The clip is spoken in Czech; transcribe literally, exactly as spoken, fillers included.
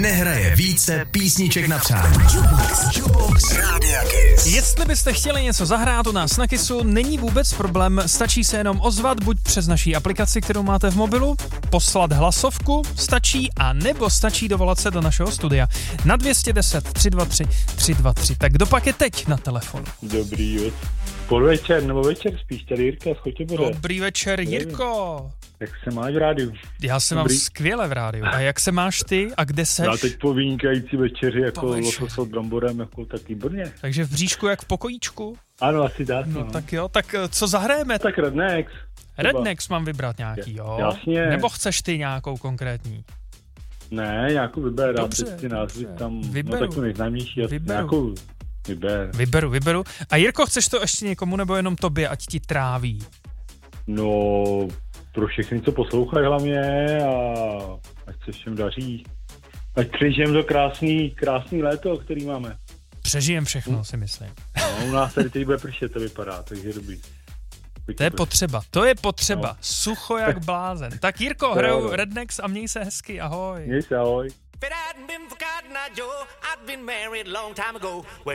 nehraje více písniček na přání. Jukebox, Jukebox Rádia Kiss. Jestli byste chtěli něco zahrát u nás na Kissu, není vůbec problém, stačí se jenom ozvat buď přes naší aplikaci, kterou máte v mobilu, poslat hlasovku, stačí, a nebo stačí dovolat se do našeho studia na dvě stě deset tři dva tři tři dva tři. Tak kdo pak je teď na telefonu? Dobrý večer. Podvečer nebo večer spíš, tady Jirka z Chotěboře. Dobrý večer, Jirko. Jak se máš v rádiu? Já se mám skvěle v rádiu. A jak se máš ty a kde seš? Já teď po vynikající večeři jako losos s bramborem, jako tak výborně. Takže v bříšku jak v pokojíčku? Ano, asi tak. No, no. tak jo, tak co zahrajeme? Tak Rednex. Rednex mám vybrat nějaký, jo? Jasně. Nebo chceš ty nějakou konkrétní? Ne, nějakou vyber, Dobře, já teď ty názvy tam, vyberu. no tak to nejznámější, Vyberu. nějakou vyber. Vyberu, vyberu. A Jirko, chceš to ještě někomu, nebo jenom tobě, ať ti tráví? No, pro všechny, co poslouchají hlavně, a ať se všem daří. Ať přežijem to krásný, krásný léto, který máme. Přežijem všechno, si myslím. No, u nás tady teď bude pršet, to vypadá, takže dobrý. To je potřeba, to je potřeba. No. Sucho jak blázen. Tak Jirko, hraju Rednex a měj se hezky, ahoj. Měj se, ahoj. If it hadn't been for Cotton Eye Joe, I'd been married a long time ago.